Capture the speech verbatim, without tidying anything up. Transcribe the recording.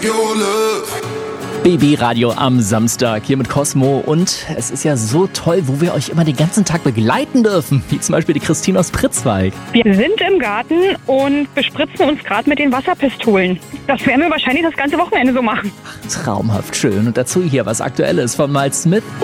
B B Radio am Samstag hier mit Cosmo und es ist ja so toll, wo wir euch immer den ganzen Tag begleiten dürfen, wie zum Beispiel die Christine aus Pritzwalk. Wir sind im Garten und bespritzen uns gerade mit den Wasserpistolen. Das werden wir wahrscheinlich das ganze Wochenende so machen. Traumhaft schön und dazu hier was Aktuelles von Miles Smith.